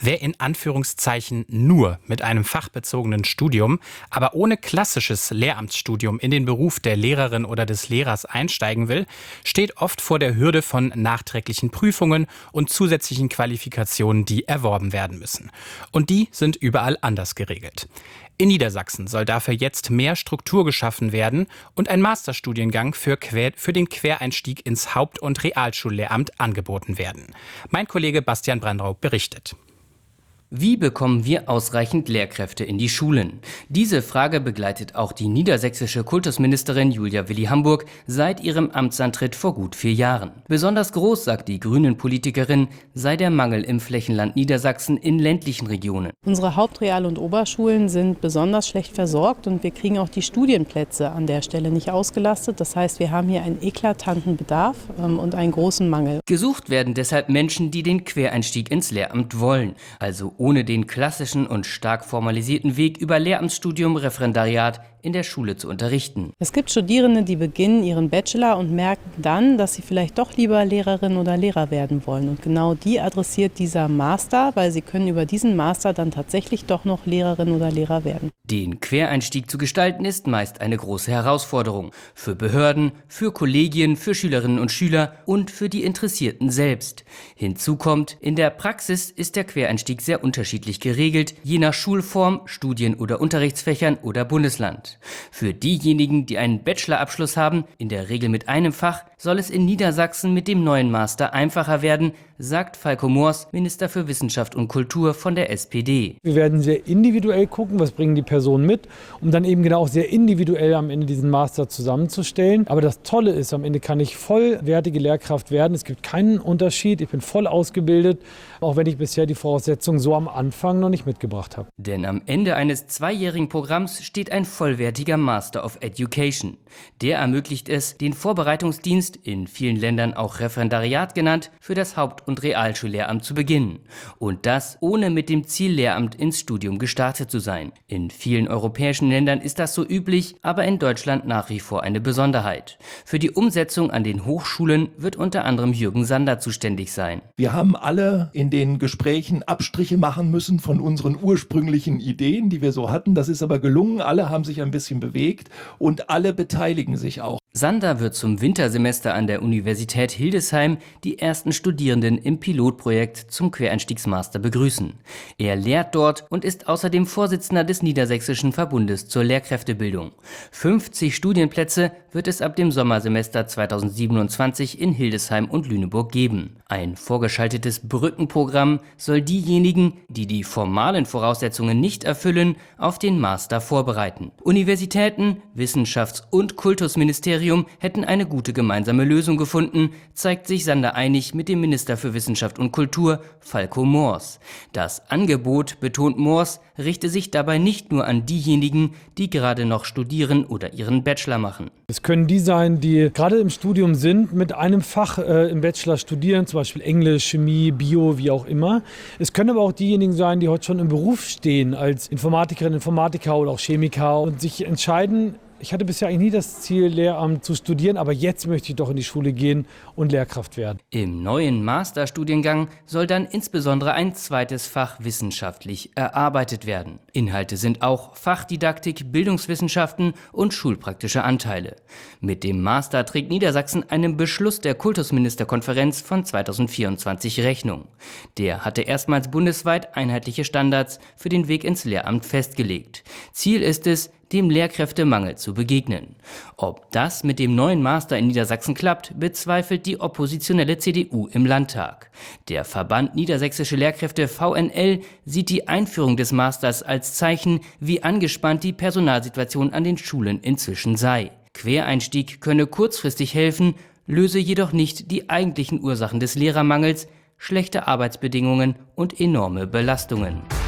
Wer in Anführungszeichen nur mit einem fachbezogenen Studium, aber ohne klassisches Lehramtsstudium in den Beruf der Lehrerin oder des Lehrers einsteigen will, steht oft vor der Hürde von nachträglichen Prüfungen und zusätzlichen Qualifikationen, die erworben werden müssen. Und die sind überall anders geregelt. In Niedersachsen soll dafür jetzt mehr Struktur geschaffen werden und ein Masterstudiengang für den Quereinstieg ins Haupt- und Realschullehramt angeboten werden. Mein Kollege Bastian Brandrau berichtet. Wie bekommen wir ausreichend Lehrkräfte in die Schulen? Diese Frage begleitet auch die niedersächsische Kultusministerin Julia Willi-Hamburg seit ihrem Amtsantritt vor gut 4 Jahren. Besonders groß, sagt die Grünen-Politikerin, sei der Mangel im Flächenland Niedersachsen in ländlichen Regionen. Unsere Haupt-, Real- und Oberschulen sind besonders schlecht versorgt und wir kriegen auch die Studienplätze an der Stelle nicht ausgelastet. Das heißt, wir haben hier einen eklatanten Bedarf und einen großen Mangel. Gesucht werden deshalb Menschen, die den Quereinstieg ins Lehramt wollen, also ohne den klassischen und stark formalisierten Weg über Lehramtsstudium, Referendariat in der Schule zu unterrichten. Es gibt Studierende, die beginnen ihren Bachelor und merken dann, dass sie vielleicht doch lieber Lehrerin oder Lehrer werden wollen. Und genau die adressiert dieser Master, weil sie können über diesen Master dann tatsächlich doch noch Lehrerin oder Lehrer werden. Den Quereinstieg zu gestalten ist meist eine große Herausforderung. Für Behörden, für Kollegien, für Schülerinnen und Schüler und für die Interessierten selbst. Hinzu kommt, in der Praxis ist der Quereinstieg sehr unterschiedlich geregelt, je nach Schulform, Studien- oder Unterrichtsfächern oder Bundesland. Für diejenigen, die einen Bachelorabschluss haben, in der Regel mit einem Fach, soll es in Niedersachsen mit dem neuen Master einfacher werden, sagt Falco Moors, Minister für Wissenschaft und Kultur von der SPD. Wir werden sehr individuell gucken, was bringen die Personen mit, um dann eben genau auch sehr individuell am Ende diesen Master zusammenzustellen. Aber das Tolle ist, am Ende kann ich vollwertige Lehrkraft werden. Es gibt keinen Unterschied. Ich bin voll ausgebildet, auch wenn ich bisher die Voraussetzungen so am Anfang noch nicht mitgebracht habe. Denn am Ende eines 2-jährigen Programms steht ein vollwertiger Master of Education. Der ermöglicht es, den Vorbereitungsdienst, in vielen Ländern auch Referendariat genannt, für das Haupt- und Realschullehramt zu beginnen. Und das ohne mit dem Ziel Lehramt ins Studium gestartet zu sein. In vielen europäischen Ländern ist das so üblich, aber in Deutschland nach wie vor eine Besonderheit. Für die Umsetzung an den Hochschulen wird unter anderem Jürgen Sander zuständig sein. Wir haben alle in den Gesprächen Abstriche machen müssen von unseren ursprünglichen Ideen, die wir so hatten. Das ist aber gelungen. Alle haben sich ein bisschen bewegt und alle beteiligen sich auch. Sander wird zum Wintersemester an der Universität Hildesheim die ersten Studierenden im Pilotprojekt zum Quereinstiegsmaster begrüßen. Er lehrt dort und ist außerdem Vorsitzender des Niedersächsischen Verbundes zur Lehrkräftebildung. 50 Studienplätze wird es ab dem Sommersemester 2027 in Hildesheim und Lüneburg geben. Ein vorgeschaltetes Brückenprogramm soll diejenigen, die die formalen Voraussetzungen nicht erfüllen, auf den Master vorbereiten. Universitäten, Wissenschafts- und Kultusministerien hätten eine gute gemeinsame Lösung gefunden, zeigt sich Sander einig mit dem Minister für Wissenschaft und Kultur, Falco Moors. Das Angebot, betont Moors, richte sich dabei nicht nur an diejenigen, die gerade noch studieren oder ihren Bachelor machen. Es können die sein, die gerade im Studium sind, mit einem Fach im Bachelor studieren, zum Beispiel Englisch, Chemie, Bio, wie auch immer. Es können aber auch diejenigen sein, die heute schon im Beruf stehen, als Informatikerin, Informatiker oder auch Chemiker und sich entscheiden, ich hatte bisher eigentlich nie das Ziel, Lehramt zu studieren, aber jetzt möchte ich doch in die Schule gehen und Lehrkraft werden. Im neuen Masterstudiengang soll dann insbesondere ein zweites Fach wissenschaftlich erarbeitet werden. Inhalte sind auch Fachdidaktik, Bildungswissenschaften und schulpraktische Anteile. Mit dem Master trägt Niedersachsen einem Beschluss der Kultusministerkonferenz von 2024 Rechnung. Der hatte erstmals bundesweit einheitliche Standards für den Weg ins Lehramt festgelegt. Ziel ist es, dem Lehrkräftemangel zu begegnen. Ob das mit dem neuen Master in Niedersachsen klappt, bezweifelt die oppositionelle CDU im Landtag. Der Verband Niedersächsische Lehrkräfte VNL sieht die Einführung des Masters als Zeichen, wie angespannt die Personalsituation an den Schulen inzwischen sei. Quereinstieg könne kurzfristig helfen, löse jedoch nicht die eigentlichen Ursachen des Lehrermangels, schlechte Arbeitsbedingungen und enorme Belastungen.